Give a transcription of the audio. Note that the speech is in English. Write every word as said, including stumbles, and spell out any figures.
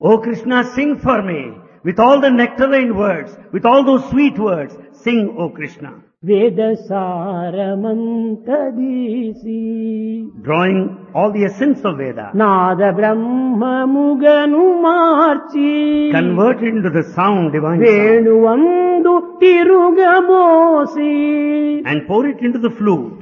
O Krishna, sing for me with all the nectarine words, with all those sweet words. Sing, O Krishna. Veda సారమంతదీసి Drawing all the essence of Veda, Nada బ్రహ్మముగను March convert it into the sound, divine sound, వేణువందు తిరుగబోసి and pour it into the flute.